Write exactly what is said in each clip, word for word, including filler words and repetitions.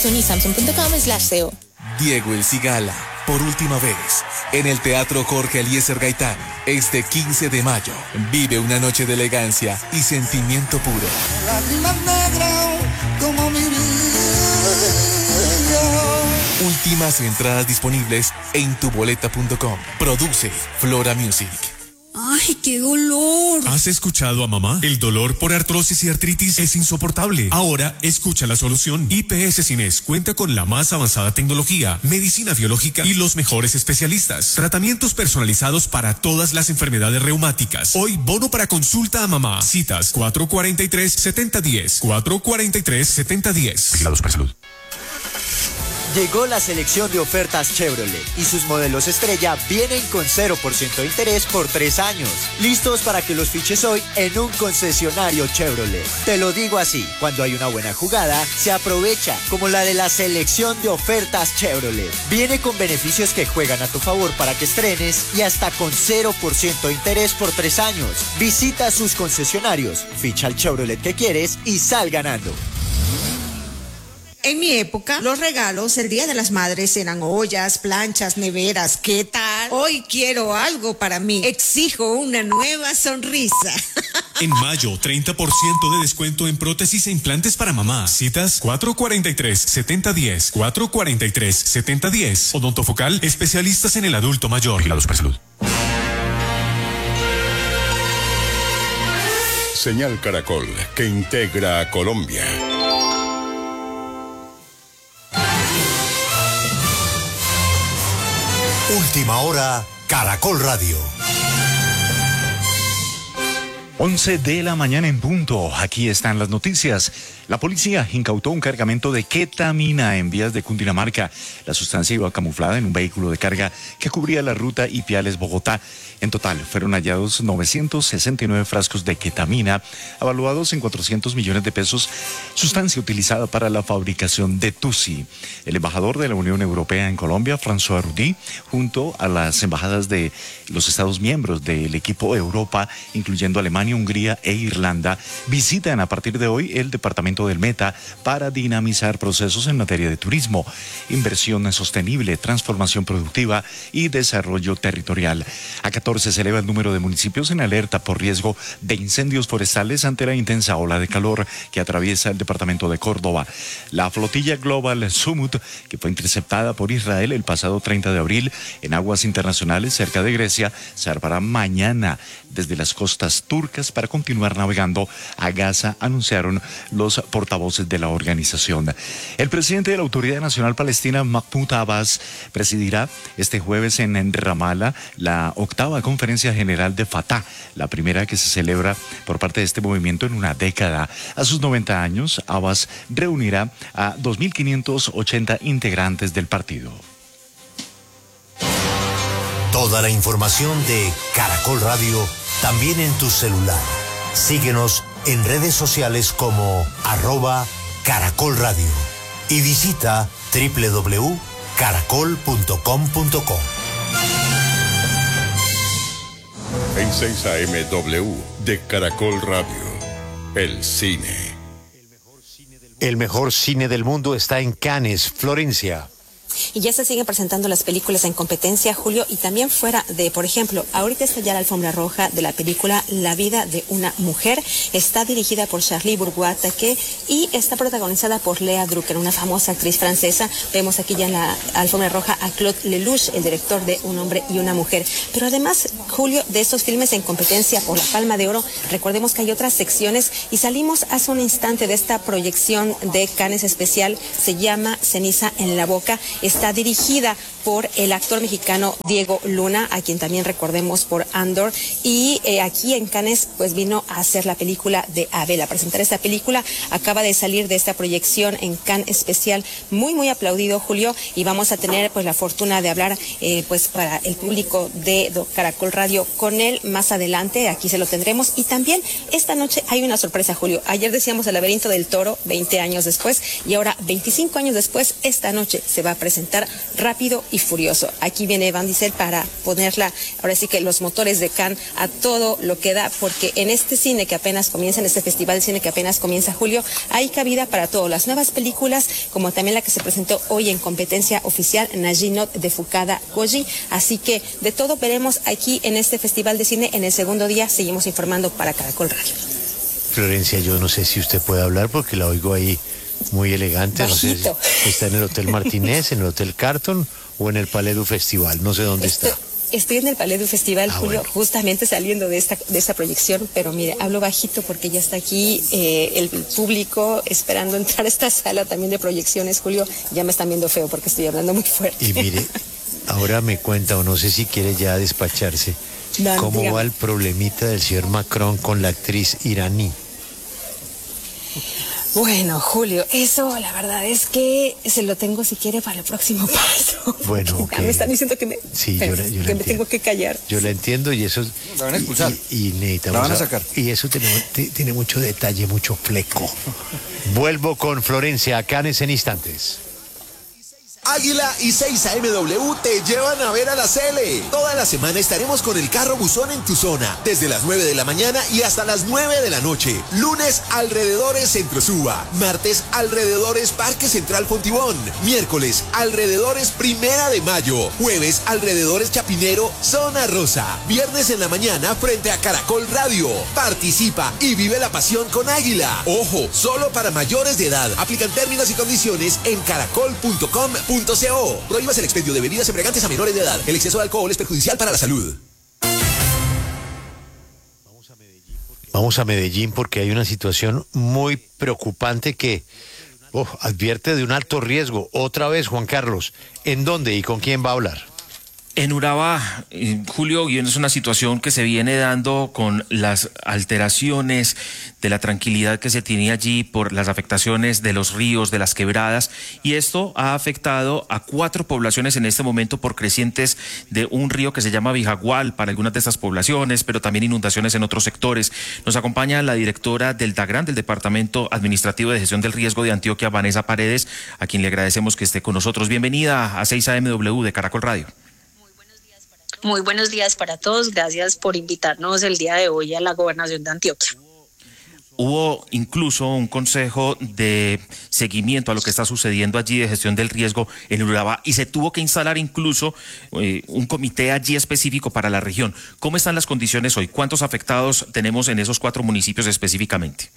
Unisamsung.com slash SEO. Diego El Cigala, por última vez, en el Teatro Jorge Eliezer Gaitán, este quince de mayo. Vive una noche de elegancia y sentimiento puro. Lágrimas negras como mi vida. Últimas entradas disponibles en tuboleta punto com. Produce Flora Music. ¡Ay, qué dolor! ¿Has escuchado a mamá? El dolor por artrosis y artritis es insoportable. Ahora, escucha la solución. I P S Cines cuenta con la más avanzada tecnología, medicina biológica y los mejores especialistas. Tratamientos personalizados para todas las enfermedades reumáticas. Hoy, bono para consulta a mamá. Citas cuatro cuatro tres, siete cero uno cero. cuatro cuatro tres, siete cero uno cero. Vigilados para salud. Llegó la selección de ofertas Chevrolet y sus modelos estrella vienen con cero por ciento de interés por tres años. Listos para que los fiches hoy en un concesionario Chevrolet. Te lo digo así, cuando hay una buena jugada, se aprovecha, como la de la selección de ofertas Chevrolet. Viene con beneficios que juegan a tu favor para que estrenes y hasta con cero por ciento de interés por tres años. Visita sus concesionarios, ficha el Chevrolet que quieres y sal ganando. En mi época, los regalos el Día de las Madres eran ollas, planchas, neveras. ¿Qué tal? Hoy quiero algo para mí. Exijo una nueva sonrisa. En mayo, treinta por ciento de descuento en prótesis e implantes para mamá. Citas cuatro cuatro tres, siete cero uno cero. cuatro cuatro tres, siete cero uno cero. Odontofocal, especialistas en el adulto mayor. Vigilados para salud. Señal Caracol, que integra a Colombia. Última hora, Caracol Radio. once de la mañana en punto. Aquí están las noticias. La policía incautó un cargamento de ketamina en vías de Cundinamarca. La sustancia iba camuflada en un vehículo de carga que cubría la ruta Ipiales-Bogotá. En total, fueron hallados novecientos sesenta y nueve frascos de ketamina, avaluados en cuatrocientos millones de pesos, sustancia utilizada para la fabricación de Tusi. El embajador de la Unión Europea en Colombia, François Rudy, junto a las embajadas de los Estados miembros del equipo Europa, incluyendo Alemania, Hungría e Irlanda, visitan a partir de hoy el departamento del Meta para dinamizar procesos en materia de turismo, inversión sostenible, transformación productiva y desarrollo territorial. A catorce se eleva el número de municipios en alerta por riesgo de incendios forestales ante la intensa ola de calor que atraviesa el departamento de Córdoba. La flotilla Global Sumut, que fue interceptada por Israel el pasado treinta de abril en aguas internacionales cerca de Grecia, zarpará mañana desde las costas turcas para continuar navegando a Gaza, anunciaron los portavoces de la organización. El presidente de la Autoridad Nacional Palestina, Mahmoud Abbas, presidirá este jueves en Ramallah la octava conferencia general de Fatah, la primera que se celebra por parte de este movimiento en una década. A sus noventa años, Abbas reunirá a dos mil quinientos ochenta integrantes del partido. Toda la información de Caracol Radio también en tu celular. Síguenos en redes sociales como arroba Caracol Radio y visita doble u doble u doble u punto caracol punto com punto co. En seis A M W de Caracol Radio, el cine. El mejor cine del mundo está en Cannes, Florencia. Y ya se siguen presentando las películas en competencia, Julio, y también fuera de, por ejemplo, ahorita está ya la alfombra roja de la película La vida de una mujer. Está dirigida por Charlie Bourgois-Taquet y está protagonizada por Lea Drucker, una famosa actriz francesa. Vemos aquí ya en la alfombra roja a Claude Lelouch, el director de Un hombre y una mujer. Pero además, Julio, de estos filmes en competencia por la Palma de Oro, recordemos que hay otras secciones y salimos hace un instante de esta proyección de Cannes especial. Se llama Ceniza en la boca. Está dirigida por el actor mexicano Diego Luna, a quien también recordemos por Andor, y eh, aquí en Cannes pues vino a hacer la película de Abel, a presentar esta película. Acaba de salir de esta proyección en Cannes especial, muy muy aplaudido, Julio, y vamos a tener pues la fortuna de hablar eh, pues para el público de Caracol Radio con él más adelante. Aquí se lo tendremos, y también esta noche hay una sorpresa, Julio. Ayer decíamos El laberinto del toro, veinte años después, y ahora veinticinco años después, esta noche se va a presentar Rápido y Furioso. Aquí viene Van Diesel para ponerla, ahora sí que los motores de Cannes a todo lo que da, porque en este cine que apenas comienza, en este festival de cine que apenas comienza julio, hay cabida para todas las nuevas películas, como también la que se presentó hoy en competencia oficial, Najinot de Fukada Koji. Así que de todo veremos aquí en este festival de cine. En el segundo día seguimos informando para Caracol Radio. Florencia, yo no sé si usted puede hablar porque la oigo ahí muy elegante. Bajito. No sé si está en el Hotel Martínez, en el Hotel Carton o en el Palais du Festival. No sé dónde Estoy, está. Estoy en el Palais du Festival, Ah, Julio, bueno. justamente saliendo de esta, de esta proyección, pero mire, hablo bajito porque ya está aquí eh, el público esperando entrar a esta sala también de proyecciones, Julio. Ya me están viendo feo porque estoy hablando muy fuerte. Y mire, ahora me cuenta, o no sé si quiere ya despacharse, No, cómo dígame. va el problemita del señor Macron con la actriz iraní. Bueno, Julio, eso la verdad es que se lo tengo si quiere para el próximo paso. Bueno, ok. Ya me están diciendo que me, Sí, yo la- yo la que me entiendo. tengo que callar. Yo la entiendo y eso... La van a expulsar. Y, y necesitamos La van a a- sacar. Y eso tiene, ti- tiene mucho detalle, mucho fleco. Vuelvo con Florencia Canes en instantes. Águila y seis A M W te llevan a ver a la Cele. Toda la semana estaremos con el carro buzón en tu zona, desde las nueve de la mañana y hasta las nueve de la noche. Lunes, alrededores Centro Suba. Martes, alrededores Parque Central Fontibón. Miércoles, alrededores Primera de Mayo. Jueves, alrededores Chapinero, Zona Rosa. Viernes en la mañana, frente a Caracol Radio. Participa y vive la pasión con Águila. Ojo, solo para mayores de edad. Aplican términos y condiciones en caracol punto com punto co. Prohíbas el expendio de bebidas embriagantes a menores de edad. El exceso de alcohol es perjudicial para la salud. Vamos a Medellín porque hay una situación muy preocupante que oh, advierte de un alto riesgo. Otra vez, Juan Carlos, ¿en dónde y con quién va a hablar? En Urabá, eh, Julio, y es una situación que se viene dando con las alteraciones de la tranquilidad que se tiene allí por las afectaciones de los ríos, de las quebradas, y esto ha afectado a cuatro poblaciones en este momento por crecientes de un río que se llama Vijagual para algunas de estas poblaciones, pero también inundaciones en otros sectores. Nos acompaña la directora del DAGRAN, del Departamento Administrativo de Gestión del Riesgo de Antioquia, Vanessa Paredes, a quien le agradecemos que esté con nosotros. Bienvenida a seis A M W de Caracol Radio. Muy buenos días para todos. Gracias por invitarnos el día de hoy a la Gobernación de Antioquia. Hubo incluso un consejo de seguimiento a lo que está sucediendo allí de gestión del riesgo en Urabá y se tuvo que instalar incluso eh, un comité allí específico para la región. ¿Cómo están las condiciones hoy? ¿Cuántos afectados tenemos en esos cuatro municipios específicamente?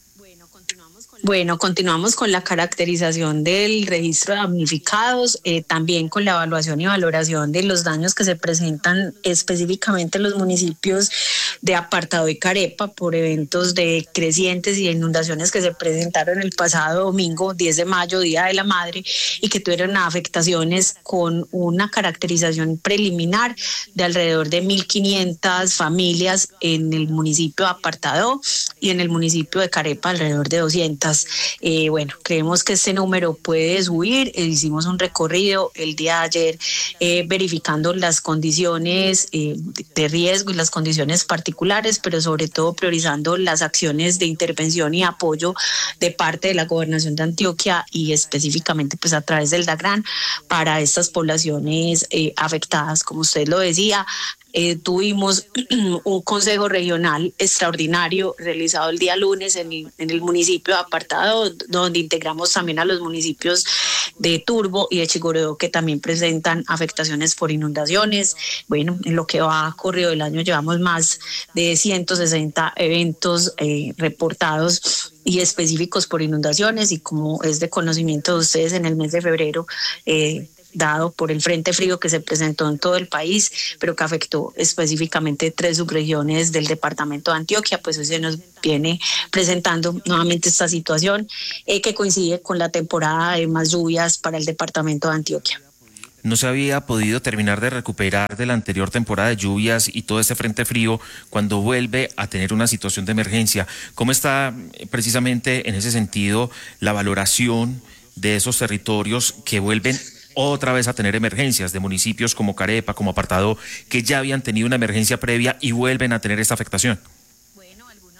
Bueno, continuamos con la caracterización del registro de damnificados, eh, también con la evaluación y valoración de los daños que se presentan específicamente en los municipios de Apartado y Carepa por eventos de crecientes y de inundaciones que se presentaron el pasado domingo, diez de mayo, Día de la Madre, y que tuvieron afectaciones con una caracterización preliminar de alrededor de mil quinientas familias en el municipio de Apartado y en el municipio de Carepa alrededor de doscientas. Eh, bueno, creemos que este número puede subir. Eh, hicimos un recorrido el día de ayer eh, verificando las condiciones eh, de riesgo y las condiciones particulares, pero sobre todo priorizando las acciones de intervención y apoyo de parte de la Gobernación de Antioquia y específicamente pues a través del DAGRAN para estas poblaciones eh, afectadas. Como usted lo decía, Eh, tuvimos un consejo regional extraordinario realizado el día lunes en el, en el municipio de Apartado, donde integramos también a los municipios de Turbo y de Chigoreo, que también presentan afectaciones por inundaciones. Bueno, en lo que va corrido del año llevamos más de ciento sesenta eventos eh, reportados y específicos por inundaciones, y como es de conocimiento de ustedes, en el mes de febrero eh, dado por el frente frío que se presentó en todo el país, pero que afectó específicamente tres subregiones del departamento de Antioquia, pues hoy se nos viene presentando nuevamente esta situación eh, que coincide con la temporada de más lluvias para el departamento de Antioquia. No se había podido terminar de recuperar de la anterior temporada de lluvias y todo este frente frío cuando vuelve a tener una situación de emergencia. ¿Cómo está precisamente en ese sentido la valoración de esos territorios que vuelven otra vez a tener emergencias, de municipios como Carepa, como Apartado, que ya habían tenido una emergencia previa y vuelven a tener esta afectación?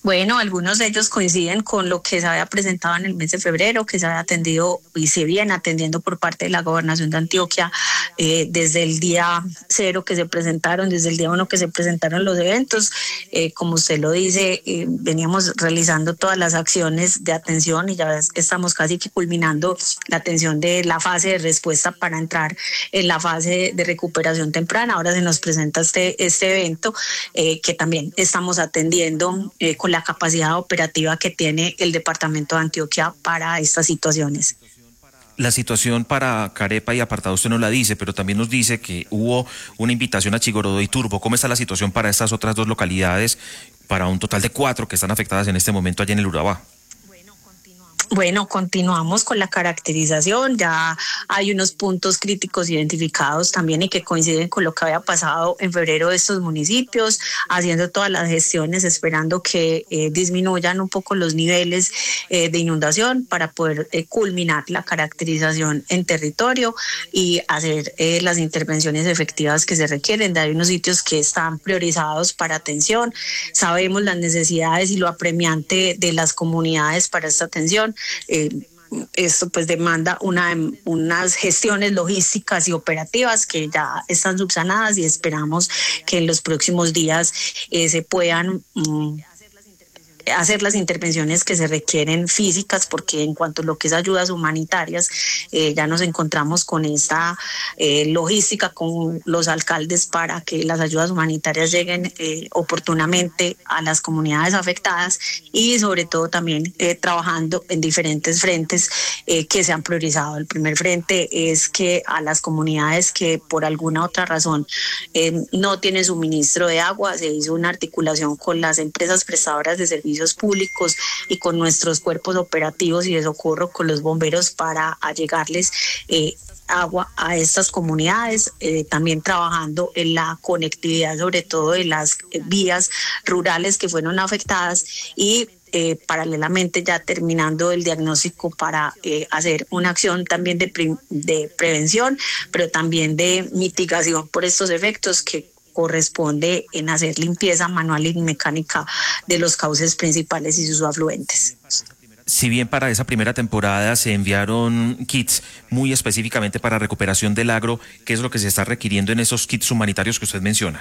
Bueno, algunos de ellos coinciden con lo que se había presentado en el mes de febrero, que se había atendido y se viene atendiendo por parte de la Gobernación de Antioquia eh, desde el día cero que se presentaron, desde el día uno que se presentaron los eventos. Eh, como usted lo dice, eh, veníamos realizando todas las acciones de atención y ya ves que estamos casi que culminando la atención de la fase de respuesta para entrar en la fase de recuperación temprana. Ahora se nos presenta este, este evento eh, que también estamos atendiendo eh, con la capacidad operativa que tiene el departamento de Antioquia para estas situaciones. La situación para Carepa y Apartado usted no la dice, pero también nos dice que hubo una invitación a Chigorodó y Turbo. ¿Cómo está la situación para estas otras dos localidades, para un total de cuatro que están afectadas en este momento allá en el Urabá? Bueno, continuamos con la caracterización, ya hay unos puntos críticos identificados también y que coinciden con lo que había pasado en febrero de estos municipios, haciendo todas las gestiones, esperando que eh, disminuyan un poco los niveles eh, de inundación para poder eh, culminar la caracterización en territorio y hacer eh, las intervenciones efectivas que se requieren. Hay unos sitios que están priorizados para atención, sabemos las necesidades y lo apremiante de las comunidades para esta atención. Eh, esto pues demanda una, unas gestiones logísticas y operativas que ya están subsanadas y esperamos que en los próximos días eh, se puedan um, hacer las intervenciones que se requieren físicas, porque en cuanto a lo que es ayudas humanitarias, eh, ya nos encontramos con esta eh, logística con los alcaldes para que las ayudas humanitarias lleguen eh, oportunamente a las comunidades afectadas y sobre todo también eh, trabajando en diferentes frentes eh, que se han priorizado. El primer frente es que a las comunidades que por alguna otra razón eh, no tienen suministro de agua, se hizo una articulación con las empresas prestadoras de servicios públicos y con nuestros cuerpos operativos y de socorro con los bomberos para allegarles eh, agua a estas comunidades, eh, también trabajando en la conectividad sobre todo de las eh, vías rurales que fueron afectadas y Eh, paralelamente ya terminando el diagnóstico para eh, hacer una acción también de, pre de prevención, pero también de mitigación por estos efectos que corresponde en hacer limpieza manual y mecánica de los cauces principales y sus afluentes. Si bien para esa primera temporada se enviaron kits muy específicamente para recuperación del agro, ¿qué es lo que se está requiriendo en esos kits humanitarios que usted menciona?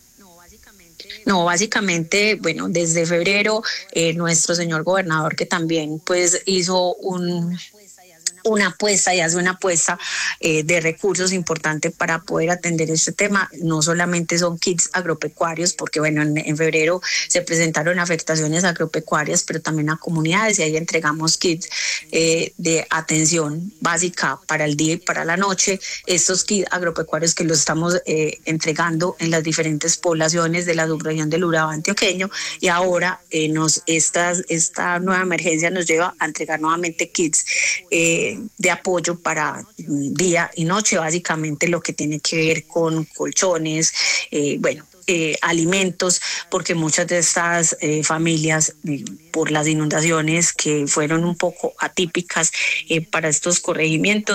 No, básicamente, bueno, desde febrero eh, nuestro señor gobernador, que también pues hizo un una apuesta y hace una apuesta eh, de recursos importante para poder atender este tema. No solamente son kits agropecuarios, porque bueno, en, en febrero se presentaron afectaciones agropecuarias, pero también a comunidades y ahí entregamos kits eh, de atención básica para el día y para la noche. Estos kits agropecuarios que los estamos eh, entregando en las diferentes poblaciones de la subregión del Urabá antioqueño y ahora eh, nos estas, esta nueva emergencia nos lleva a entregar nuevamente kits eh, de apoyo para día y noche, básicamente lo que tiene que ver con colchones, eh, bueno, eh, alimentos, porque muchas de estas eh, familias, eh, por las inundaciones que fueron un poco atípicas eh, para estos corregimientos,